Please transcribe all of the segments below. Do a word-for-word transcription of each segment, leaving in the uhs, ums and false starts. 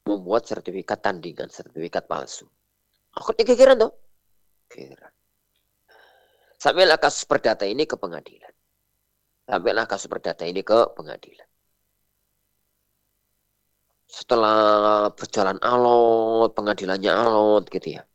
membuat sertifikat tandingan, sertifikat palsu. Akhirnya kekiran toh. Kekiran. Sampailah kasus perdata ini ke pengadilan. Sampailah kasus perdata ini ke pengadilan. Setelah berjalan alot, pengadilannya alot gitu ya.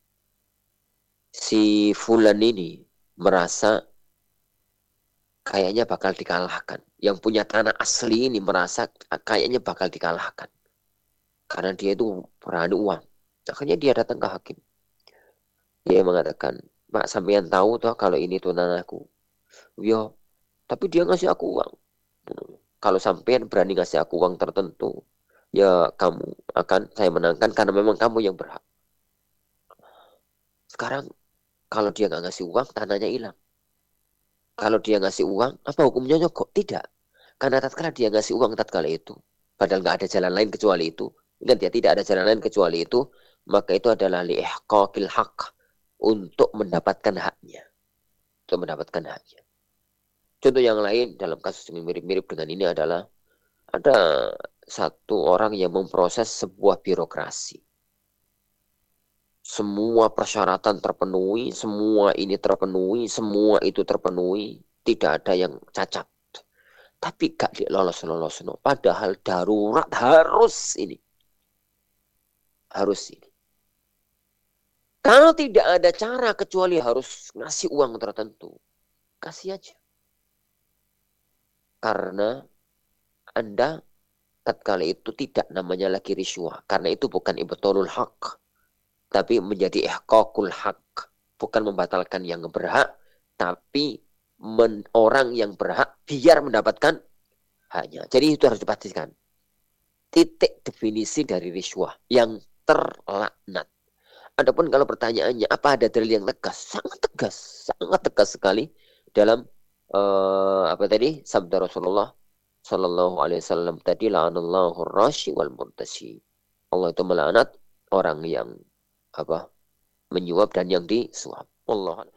Si Fulan ini merasa kayaknya bakal dikalahkan. Yang punya tanah asli ini merasa kayaknya bakal dikalahkan. Karena dia itu berani uang. Akhirnya dia datang ke hakim. Dia mengatakan, Pak sampean tahu toh kalau ini tuh tanahku. Yo, tapi dia ngasih aku uang. Kalau sampean berani ngasih aku uang tertentu, ya kamu akan saya menangkan karena memang kamu yang berhak. Sekarang kalau dia nggak ngasih uang, tanahnya hilang. Kalau dia ngasih uang, apa hukumnya nyogok? Tidak. Karena tatkala dia ngasih uang tatkala itu, padahal nggak ada jalan lain kecuali itu. Ingat ya, tidak ada jalan lain kecuali itu. Maka itu adalah li'ihqaqil haq. Untuk mendapatkan haknya. Untuk mendapatkan haknya. Contoh yang lain dalam kasus yang mirip-mirip dengan ini adalah ada satu orang yang memproses sebuah birokrasi. Semua persyaratan terpenuhi, semua ini terpenuhi, semua itu terpenuhi, tidak ada yang cacat. Tapi gak lolos-lolos. No. Padahal darurat harus ini. Harus ini. Kalau tidak ada cara kecuali harus ngasih uang tertentu, kasih aja. Karena Anda tatkala itu tidak namanya lagi riswah. Karena itu bukan ibtalul haq. Tapi menjadi ihqaqul haq. Bukan membatalkan yang berhak. Tapi men, orang yang berhak biar mendapatkan haknya. Jadi itu harus dipastikan. Titik definisi dari riswah yang terlaknat. Adapun kalau pertanyaannya apa ada dalil yang tegas? Sangat tegas. Sangat tegas sekali. Dalam uh, apa tadi? Sabda Rasulullah Sallallahu alaihi wasallam tadi, la'anallahu ar-rashi wal murtashi. Allah itu melaknat orang yang apa menyuap dan yang disuap. Allah